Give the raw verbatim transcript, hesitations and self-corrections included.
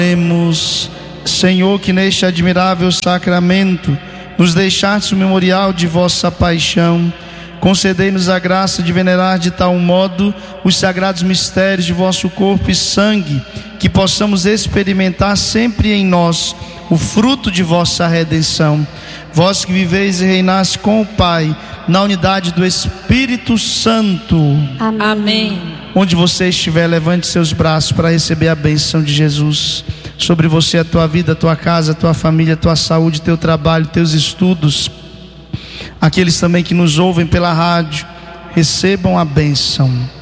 Senhor, que neste admirável sacramento nos deixaste o memorial de vossa paixão, concedei-nos a graça de venerar de tal modo os sagrados mistérios de vosso corpo e sangue, que possamos experimentar sempre em nós o fruto de vossa redenção. Vós que viveis e reinais com o Pai, na unidade do Espírito Santo. Amém. Amém. Onde você estiver, levante seus braços para receber a bênção de Jesus sobre você, a tua vida, a tua casa, a tua família, a tua saúde, teu trabalho, teus estudos. Aqueles também que nos ouvem pela rádio, recebam a bênção.